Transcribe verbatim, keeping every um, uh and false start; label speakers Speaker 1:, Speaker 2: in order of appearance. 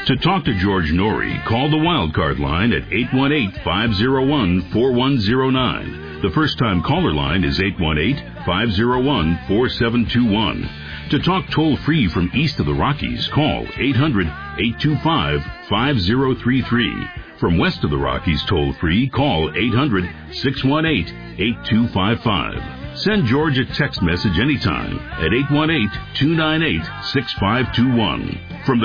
Speaker 1: To talk to George Norrie, call the Wildcard line at eight one eight, five oh one, four one oh nine. The first-time caller line is eight one eight, five oh one, four seven two one. To talk toll-free from east of the Rockies, call eight hundred, eight two five, five oh three three. From west of the Rockies toll-free, call eight hundred, six one eight, eight two five five. Send George a text message anytime at eight one eight, two nine eight, six five two one. From the